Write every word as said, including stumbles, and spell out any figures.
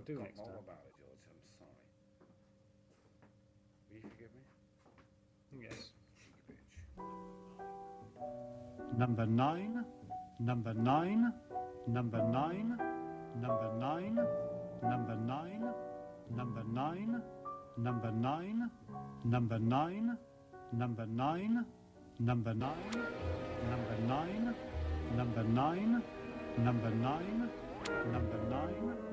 do forgot next more time. about it, George. I'm sorry. Will you forgive me? Yes. Cheeky bitch. Number nine, number nine, number nine, number nine, number nine, number nine, number nine, number nine, number nine, number nine, number nine, number nine, number nine, number nine.